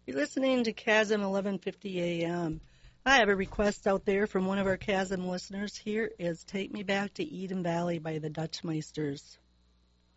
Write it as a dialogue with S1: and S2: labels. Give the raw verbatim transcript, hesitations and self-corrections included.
S1: You're listening to Chasm eleven fifty A M. I have a request out there from one of our Chasm listeners. Here is Take Me Back to Eden Valley by the Dutch Meisters.